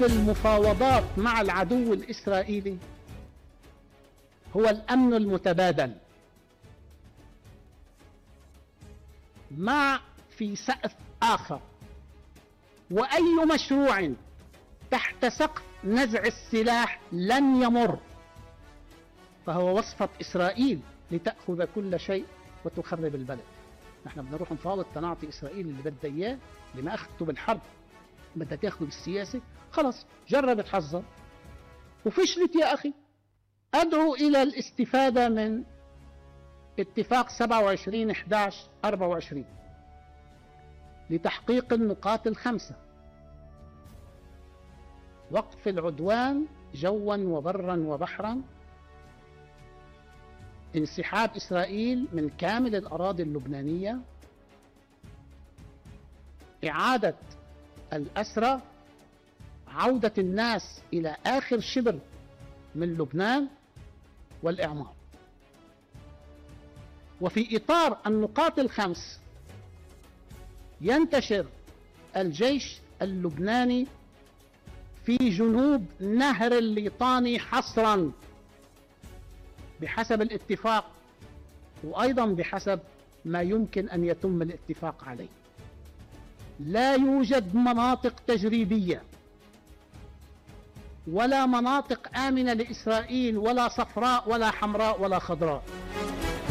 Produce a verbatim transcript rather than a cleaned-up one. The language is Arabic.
هدف المفاوضات مع العدو الإسرائيلي هو الأمن المتبادل، مع في سقف آخر، وأي مشروع تحت سقف نزع السلاح لن يمر، فهو وصفة إسرائيل لتأخذ كل شيء وتخرب البلد. نحن بنروح نفاوض تنعطي إسرائيل اللي بدها إياه، اللي ما أخذته بالحرب بدها تاخذه بالسياسة، خلص جربت حظها وفشلت يا أخي. أدعو إلى الاستفادة من اتفاق سبعة وعشرين أحد عشر أربعة وعشرين لتحقيق النقاط الخمسة: وقف العدوان جوا وبرا وبحرا، انسحاب إسرائيل من كامل الأراضي اللبنانية، إعادة الأسرى، عودة الناس إلى آخر شبر من لبنان، والإعمار. وفي إطار النقاط الخمس ينتشر الجيش اللبناني في جنوب نهر الليطاني حصرا بحسب الاتفاق، وأيضا بحسب ما يمكن أن يتم الاتفاق عليه. لا يوجد مناطق تجريبية ولا مناطق آمنة لإسرائيل، ولا صفراء ولا حمراء ولا خضراء.